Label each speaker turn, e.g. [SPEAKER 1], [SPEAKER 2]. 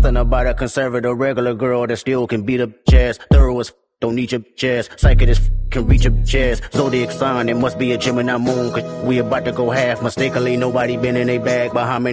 [SPEAKER 1] Something about a conservative regular girl that still can beat up jazz. Thorough as don't need your chest. Psychic as can reach your chest. Zodiac sign, it must be a Gemini moon. Cause we about to go half. Mistakenly, nobody been in a bag. But how many